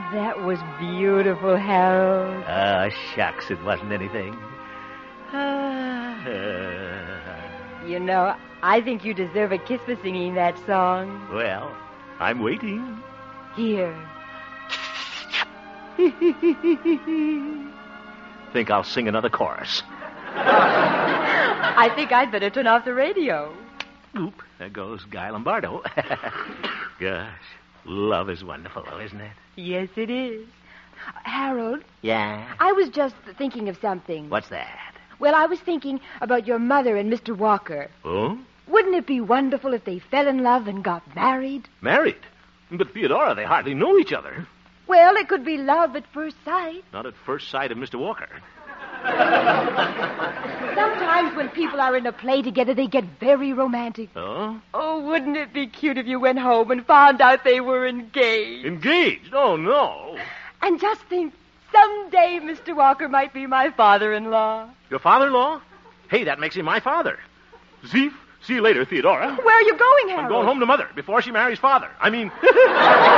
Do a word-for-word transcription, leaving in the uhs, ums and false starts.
That was beautiful, Harold. Ah, uh, shucks, it wasn't anything. You know, I think you deserve a kiss for singing that song. Well, I'm waiting. Here. Think I'll sing another chorus. I think I'd better turn off the radio. Oop, there goes Guy Lombardo. Gosh, love is wonderful, though, isn't it? Yes, it is. Harold? Yeah? I was just thinking of something. What's that? Well, I was thinking about your mother and Mister Walker. Oh? Wouldn't it be wonderful if they fell in love and got married? Married? But, Theodora, they hardly know each other. Well, it could be love at first sight. Not at first sight of Mister Walker. Sometimes when people are in a play together, they get very romantic. Oh? Oh, wouldn't it be cute if you went home and found out they were engaged? Engaged? Oh, no. And just think, someday Mister Walker might be my father-in-law. Your father-in-law? Hey, that makes him my father. Zeef, see you later, Theodora. Where are you going, Harold? I'm going home to Mother before she marries Father. I mean...